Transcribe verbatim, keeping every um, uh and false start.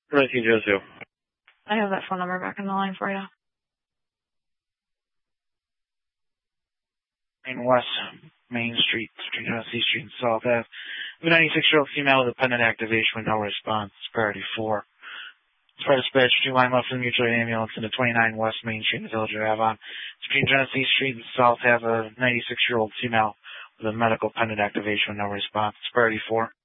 nineteen oh two. I have that phone number back in the line for you. In West Main Street, between Genesee Street and South Ave. A ninety-six-year-old female with a pendant activation with no response. Priority four. Fire dispatch, two line left in the mutual aid ambulance into twenty-nine West Main Street in the village of Avon. Between Genesee Street and South Ave, a ninety-six-year-old female with a medical pendant activation with no response. Priority four.